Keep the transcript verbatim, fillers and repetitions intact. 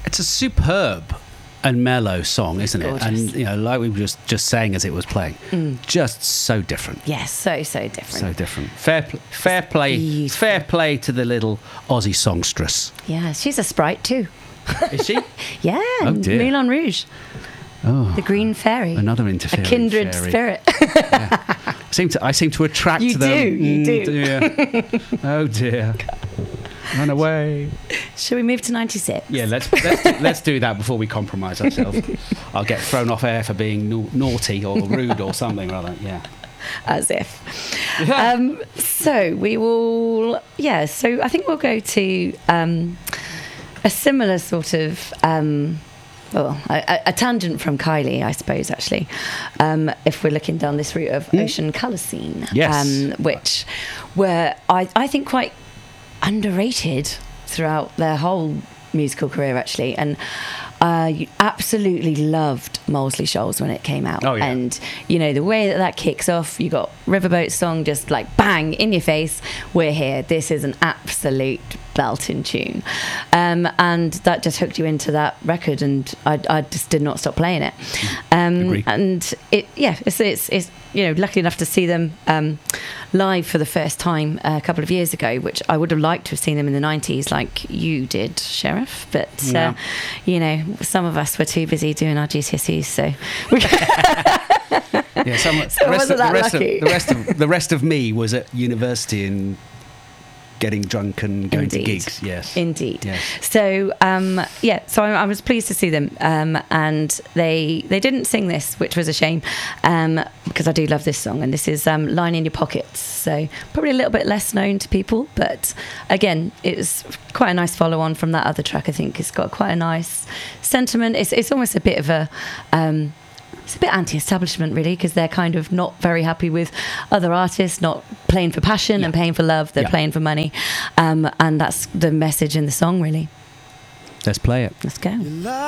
it's a superb and mellow song, isn't Gorgeous. it? And you know, like we were just just saying as it was playing, Mm. just so different. Yes, so, so different. So different. Fair, pl- fair play. beautiful. Fair play to the little Aussie songstress. Yeah, she's a sprite too. Is she? Yeah, Oh, dear. Moulin Rouge, Oh, the green fairy. another A interfering kindred fairy. spirit. Seem to, I seem to attract You them. do, you do. Dear. Oh dear. Run away. Shall we move to ninety-six? Yeah, let's let's do, let's do that before we compromise ourselves. I'll get thrown off air for being na- naughty or rude or something rather. Yeah. As if. Um, so we will, yeah, so I think we'll go to um, a similar sort of, um, well, a, a tangent from Kylie, I suppose, actually, um, if we're looking down this route of Ocean Colour Scene, Yes. um, which were, I, I think, quite underrated throughout their whole musical career, actually. And I absolutely loved Molesley Shoals when it came out. Oh, yeah. And, you know, the way that that kicks off, you got Riverboat Song just like bang in your face. We're here. This is an absolute belting tune. Um, and that just hooked you into that record, and I, I just did not stop playing it. Um, Agree. and it, yeah, it's, it's, it's, you know, lucky enough to see them um, live for the first time a couple of years ago, which I would have liked to have seen them in the nineties like you did, Sheriff. But, Yeah. uh, you know, some of us were too busy doing our G C S Es, so... We Yeah. Some, So the, rest wasn't of, the, that rest of, lucky? the rest of the rest of me was at university and getting drunk and going to Indeed. gigs. Yes. Indeed. Yes. So um, yeah, so I, I was pleased to see them, um, and they they didn't sing this, which was a shame, um, because I do love this song, and this is um, "Line in Your Pockets." So probably a little bit less known to people, but again, it was quite a nice follow on from that other track. I think it's got quite a nice sentiment. It's it's almost a bit of a um, it's a bit anti-establishment, really, because they're kind of not very happy with other artists not playing for passion Yeah. and paying for love. They're Yeah. playing for money, um, and that's the message in the song, really. Let's play it. Let's go.